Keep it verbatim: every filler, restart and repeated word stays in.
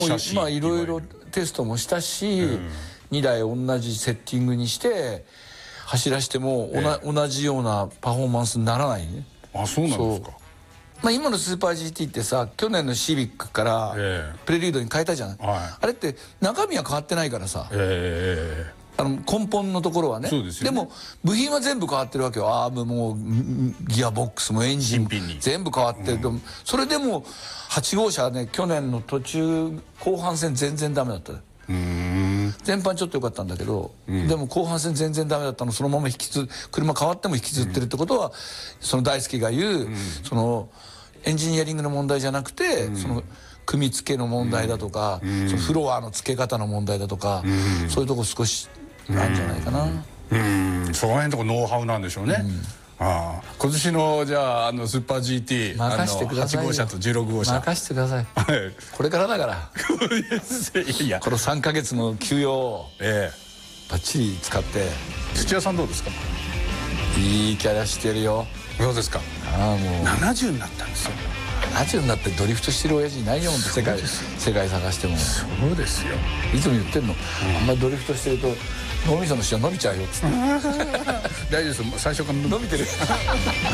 まあいろいろテストもしたし、うん、にだい同じセッティングにして走らせても、えー、同じようなパフォーマンスにならないね。 あ、そうなんですか。 まあ、今のスーパー ジーティー ってさ、去年のシビックからプレリュードに変えたじゃん、えーはい、あれって中身は変わってないからさ、えー、あの根本のところはね。そうですよね。でも部品は全部変わってるわけよ。アームもギアボックスもエンジンも全部変わってる、うん、それでもはち号車はね、去年の途中後半戦全然ダメだった。うーん、前半ちょっと良かったんだけど、うん、でも後半戦全然ダメだったの。そのまま引きず車変わっても引きずってるってことは、うん、その大輔が言う、うん、そのエンジニアリングの問題じゃなくて、うん、その組み付けの問題だとか、うん、そのフロアの付け方の問題だとか、うん、そういうとこ少しあるんじゃないかな。 うん、うん、その辺のとこノウハウなんでしょうね。うん、ああ、今年のじゃあ、あのスーパー ジーティー任してくださいよ。 はち号車とじゅうろく号車任してください。これからだからいや、このさんかげつの休養をバッチリ使って。 土屋さんどうですか。 いいキャラしてるよ。 そうですか。 ああ、もうななじゅうになったんですよ。 ななじゅうになってドリフトしてる親父いないよ。世界世界探しても。 そうですよ。 いつも言ってんの、うん、あんまりドリフトしてると脳みその下伸びちゃうよっつって大丈夫です、最初から伸びてる